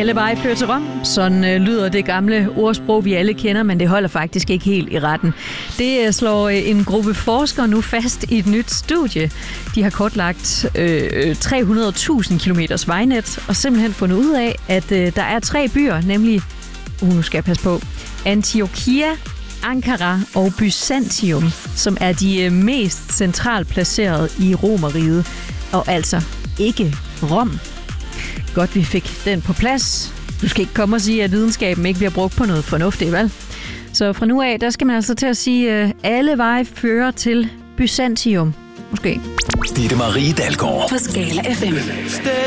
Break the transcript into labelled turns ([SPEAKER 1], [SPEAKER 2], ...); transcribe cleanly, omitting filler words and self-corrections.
[SPEAKER 1] Alle veje fører til Rom. Sådan lyder det gamle ordsprog, vi alle kender, men det holder faktisk ikke helt i retten. Det slår en gruppe forskere nu fast i et nyt studie. De har kortlagt 300.000 kilometers vejnet og simpelthen fundet ud af, at der er 3 byer, nemlig, nu skal jeg passe på, Antiochia, Ankara og Byzantium, som er de mest centralt placerede i Romerriget, og altså ikke Rom. Godt, vi fik den på plads. Du skal ikke komme og sige, at videnskaben ikke bliver brugt på noget fornuftigt, vel? Så fra nu af, der skal man altså til at sige, at alle veje fører til Byzantium. Måske.
[SPEAKER 2] Ditte Marie Dalgaard
[SPEAKER 3] på Skala FM.